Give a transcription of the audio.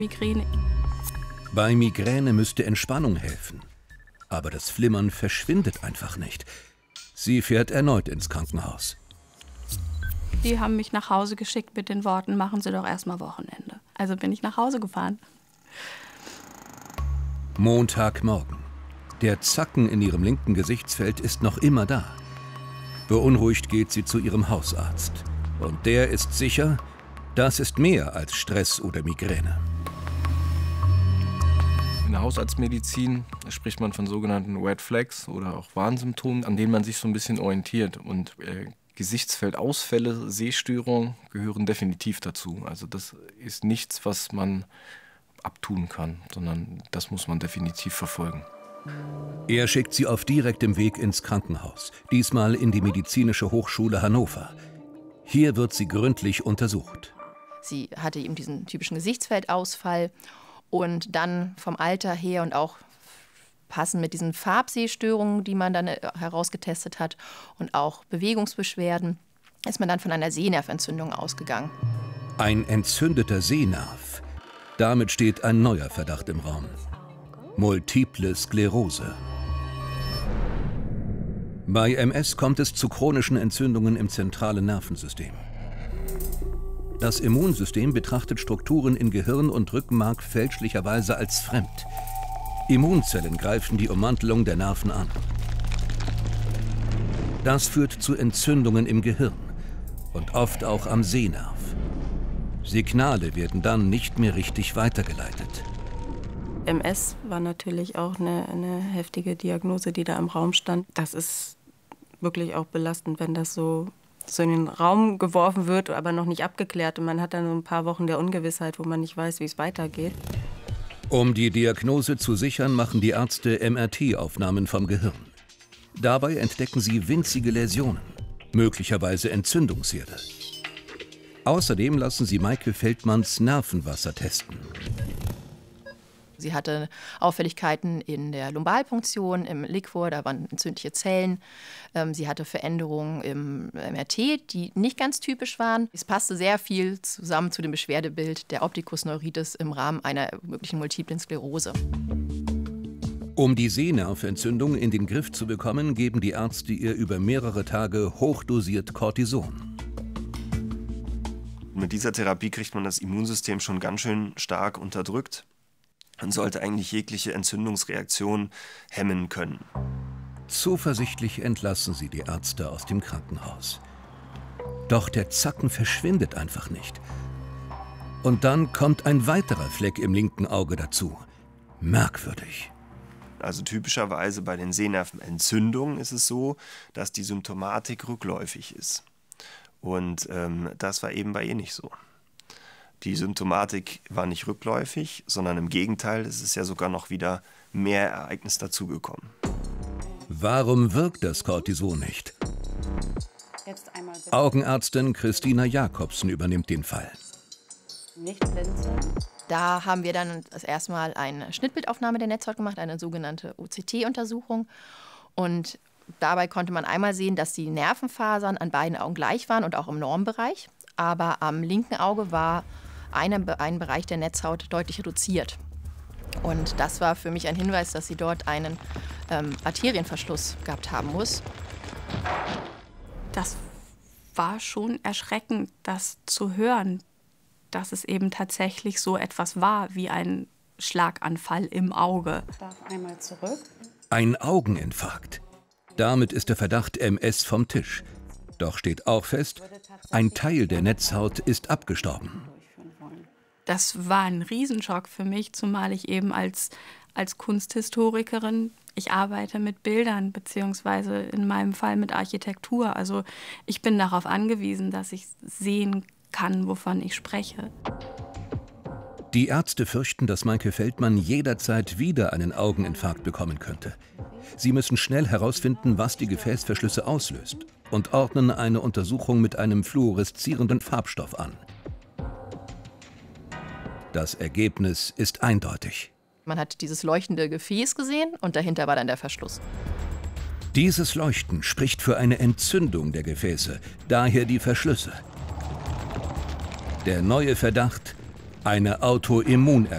Migräne. Bei Migräne müsste Entspannung helfen. Aber das Flimmern verschwindet einfach nicht. Sie fährt erneut ins Krankenhaus. Die haben mich nach Hause geschickt mit den Worten, machen Sie doch erstmal Wochenende. Also bin ich nach Hause gefahren. Montagmorgen. Der Zacken in ihrem linken Gesichtsfeld ist noch immer da. Beunruhigt geht sie zu ihrem Hausarzt. Und der ist sicher, das ist mehr als Stress oder Migräne. In der Hausarztmedizin spricht man von sogenannten Red Flags oder auch Warnsymptomen, an denen man sich so ein bisschen orientiert. Und Gesichtsfeldausfälle, Sehstörungen gehören definitiv dazu. Also das ist nichts, was man abtun kann, sondern das muss man definitiv verfolgen. Er schickt sie auf direktem Weg ins Krankenhaus, diesmal in die Medizinische Hochschule Hannover. Hier wird sie gründlich untersucht. Sie hatte eben diesen typischen Gesichtsfeldausfall und dann vom Alter her und auch passend mit diesen Farbsehstörungen, die man dann herausgetestet hat und auch Bewegungsbeschwerden, ist man dann von einer Sehnerventzündung ausgegangen. Ein entzündeter Sehnerv. Damit steht ein neuer Verdacht im Raum. Multiple Sklerose. Bei MS kommt es zu chronischen Entzündungen im zentralen Nervensystem. Das Immunsystem betrachtet Strukturen in Gehirn und Rückenmark fälschlicherweise als fremd. Immunzellen greifen die Ummantelung der Nerven an. Das führt zu Entzündungen im Gehirn und oft auch am Sehnerv. Signale werden dann nicht mehr richtig weitergeleitet. MS war natürlich auch eine heftige Diagnose, die da im Raum stand. Das ist wirklich auch belastend, wenn das so in den Raum geworfen wird, aber noch nicht abgeklärt. Und man hat dann so ein paar Wochen der Ungewissheit, wo man nicht weiß, wie es weitergeht. Um die Diagnose zu sichern, machen die Ärzte MRT-Aufnahmen vom Gehirn. Dabei entdecken sie winzige Läsionen, möglicherweise Entzündungsherde. Außerdem lassen sie Maike Feldmanns Nervenwasser testen. Sie hatte Auffälligkeiten in der Lumbalpunktion, im Liquor, da waren entzündliche Zellen. Sie hatte Veränderungen im MRT, die nicht ganz typisch waren. Es passte sehr viel zusammen zu dem Beschwerdebild der Optikus-Neuritis im Rahmen einer möglichen multiplen Sklerose. Um die Sehnerventzündung in den Griff zu bekommen, geben die Ärzte ihr über mehrere Tage hochdosiert Cortison. Mit dieser Therapie kriegt man das Immunsystem schon ganz schön stark unterdrückt und sollte eigentlich jegliche Entzündungsreaktion hemmen können. Zuversichtlich entlassen sie die Ärzte aus dem Krankenhaus. Doch der Zacken verschwindet einfach nicht. Und dann kommt ein weiterer Fleck im linken Auge dazu. Merkwürdig. Also typischerweise bei den Sehnervenentzündungen ist es so, dass die Symptomatik rückläufig ist. Und das war eben bei ihr nicht so. Die Symptomatik war nicht rückläufig, sondern im Gegenteil, es ist ja sogar noch wieder mehr Ereignis dazugekommen. Warum wirkt das Cortison nicht? Augenärztin Christina Jakobsen übernimmt den Fall. Da haben wir dann das erste Mal eine Schnittbildaufnahme der Netzhaut gemacht, eine sogenannte OCT-Untersuchung. Und dabei konnte man einmal sehen, dass die Nervenfasern an beiden Augen gleich waren und auch im Normbereich. Aber am linken Auge war ein Bereich der Netzhaut deutlich reduziert. Und das war für mich ein Hinweis, dass sie dort einen Arterienverschluss gehabt haben muss. Das war schon erschreckend, das zu hören, dass es eben tatsächlich so etwas war wie ein Schlaganfall im Auge. Ich darf einmal zurück. Ein Augeninfarkt. Damit ist der Verdacht MS vom Tisch. Doch steht auch fest, ein Teil der Netzhaut ist abgestorben. Das war ein Riesenschock für mich, zumal ich eben als Kunsthistorikerin, ich arbeite mit Bildern, beziehungsweise in meinem Fall mit Architektur. Also ich bin darauf angewiesen, dass ich sehen kann, wovon ich spreche. Die Ärzte fürchten, dass Maike Feldmann jederzeit wieder einen Augeninfarkt bekommen könnte. Sie müssen schnell herausfinden, was die Gefäßverschlüsse auslöst und ordnen eine Untersuchung mit einem fluoreszierenden Farbstoff an. Das Ergebnis ist eindeutig. Man hat dieses leuchtende Gefäß gesehen und dahinter war dann der Verschluss. Dieses Leuchten spricht für eine Entzündung der Gefäße, daher die Verschlüsse. Der neue Verdacht: eine Autoimmunerkrankung.